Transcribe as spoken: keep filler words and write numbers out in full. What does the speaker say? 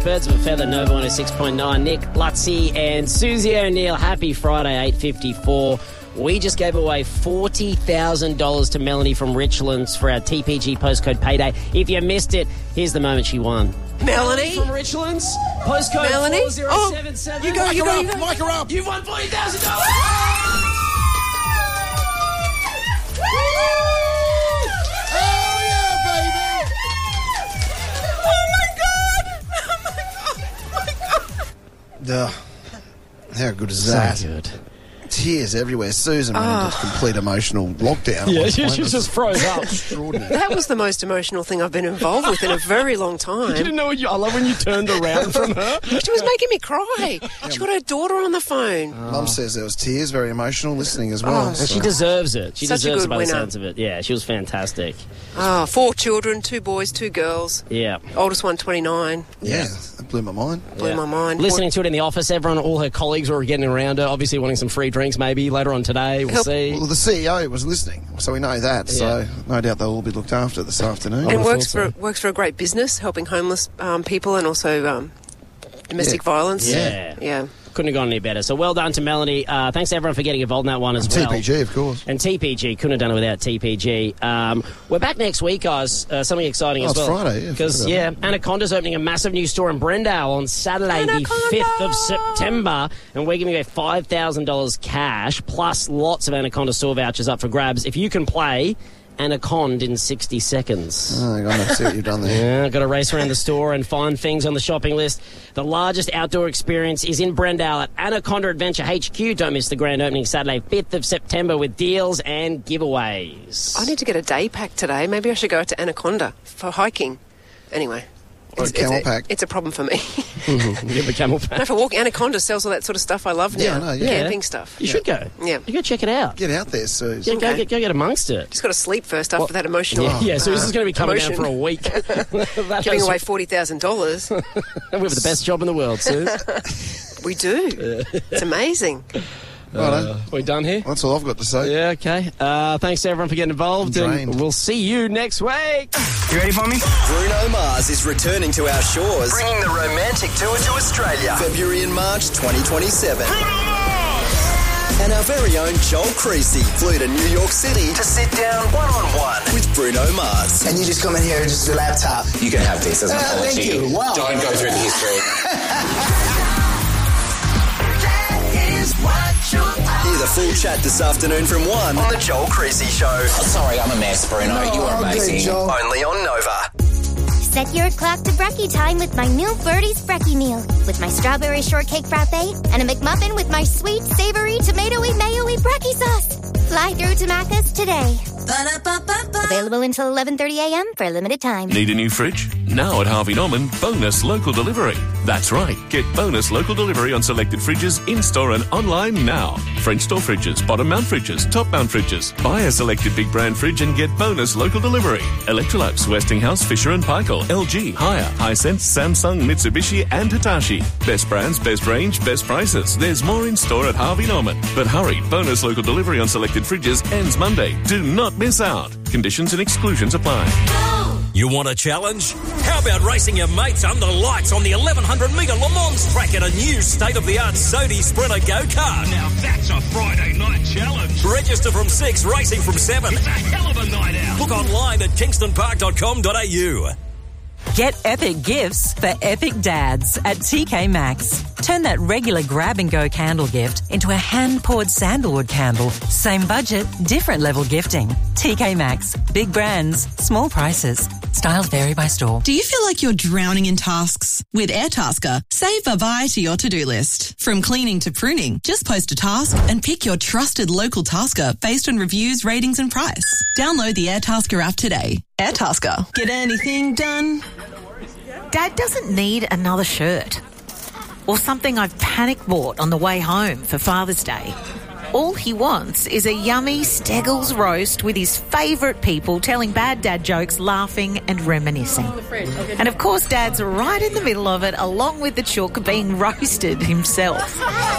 Birds of a Feather, Nova one oh six point nine. Nick, Lutzy and Susie O'Neill. Happy Friday, eight fifty-four. We just gave away forty thousand dollars to Melanie from Richlands for our T P G postcode payday. If you missed it, here's the moment she won. Melanie? From Richlands, postcode Melanie? four zero seven seven. Oh, you go, you go, you go. Mic her up. You've won forty thousand dollars. Duh. How good is that? So good. Tears everywhere. Susan went Oh. into complete emotional lockdown. Yeah, at one she, point. she It was just froze up. extraordinary. That was the most emotional thing I've been involved with in a very long time. You didn't know what you... I love when you turned around from her. She was making me cry. She got her daughter on the phone. Mum says there was tears, very emotional listening as well. Oh, And so- she deserves it. She Such a deserves good it by the winner. sounds of it. Yeah, she was fantastic. Oh, four children, two boys, two girls. Yeah. Oldest one, twenty-nine. yeah, that blew my mind. Blew Yeah. my mind. Listening to it in the office, everyone, all her colleagues were getting around her, obviously wanting some free drinks maybe later on today. We'll Help. see. Well, the C E O was listening, so we know that. So Yeah. no doubt they'll all be looked after this afternoon. I And would've works thought for works for a great business, helping homeless um, people and also um, domestic Yeah. violence. Yeah. Yeah. Couldn't have gone any better. So well done to Melanie. Uh, thanks to everyone for getting involved in that one as T well. P G, of course. And T P G, couldn't have done it without T P G. Um, we're back next week, guys. Uh, something exciting Oh, as it's well. Friday, yeah, Because, forgot yeah, about Anaconda's opening a massive new store in Brendale on Saturday, Anaconda! the fifth of September. And we're giving away five thousand dollars cash, plus lots of Anaconda store vouchers up for grabs. If you can play Anaconda in sixty seconds. Oh, hang on, I see what you've done there. Yeah, got to race around the store and find things on the shopping list. The largest outdoor experience is in Brendale at Anaconda Adventure H Q. Don't miss the grand opening Saturday, fifth of September, with deals and giveaways. I need to get a day pack today. Maybe I should go out to Anaconda for hiking. Anyway. Or a camel a, pack. It's a problem for me. Give the camel pack. No, for walking, Anaconda sells all that sort of stuff I love now. Yeah, I know, yeah. Camping stuff. You should go. Yeah. You go check it out. Get out there, Suze. Yeah, go, Okay. get, go get amongst it. Just got to sleep first after that emotional. Yeah, yeah, so this is going to be coming emotion. down for a week. That Giving has- away forty thousand dollars. We have the best job in the world, Suze. We do. It's amazing. Righto. We done here? That's all I've got to say. Yeah, okay. Uh, thanks to everyone for getting involved, I'm and drained. we'll see you next week. You ready for me? Bruno Mars is returning to our shores, Bringing the romantic tour to Australia. February and March twenty twenty-seven. And our very own Joel Creasy flew to New York City To sit down one-on-one. with Bruno Mars. And you just come in here with just your laptop. You can have this as an Uh, apology. thank you. Wow. Don't go through the history. Hear the full chat this afternoon from one On the Joel Creasy Show. Oh, sorry, I'm a mess, Bruno. No, you are all good, amazing. Joel. only on Nova. Set your clock to brekkie time with my new Birdie's Brekkie meal. With my strawberry shortcake frappe and a McMuffin with my sweet, savory, tomatoey, mayo-y brekkie sauce. Fly through to Macca's today. Available until eleven thirty a.m. for a limited time. Need a new fridge? Now at Harvey Norman, bonus local delivery. That's right, get bonus local delivery on selected fridges in-store and online now. French door fridges, bottom mount fridges, top mount fridges. Buy a selected big brand fridge and get bonus local delivery. Electrolux, Westinghouse, Fisher and Paykel, L G, Haier, Hisense, Samsung, Mitsubishi and Hitachi. Best brands, best range, best prices. There's more in store at Harvey Norman. But hurry, bonus local delivery on selected fridges ends Monday. Do not miss out. Conditions and exclusions apply. You want a challenge? How about racing your mates under lights on the eleven hundred metre Le Mans track at a new state-of-the-art Sodi Sprinter go-kart? Now that's a Friday night challenge. Register from six, racing from seven. It's a hell of a night out. Book online at kingston park dot com dot a u. Get epic gifts for epic dads at T K Maxx. Turn that regular grab-and-go candle gift into a hand-poured sandalwood candle. Same budget, different level gifting. T K Maxx. Big brands, small prices. Styles vary by store. Do you feel like you're drowning in tasks? With Airtasker, save variety your to-do list. From cleaning to pruning, just post a task and pick your trusted local tasker based on reviews, ratings and price. Download the Airtasker app today. Airtasker. Get anything done? Dad doesn't need another shirt or something I've panic bought on the way home for Father's Day. All he wants is a yummy Steggles roast with his favourite people telling bad dad jokes, laughing and reminiscing. And of course Dad's right in the middle of it, along with the chook being roasted himself.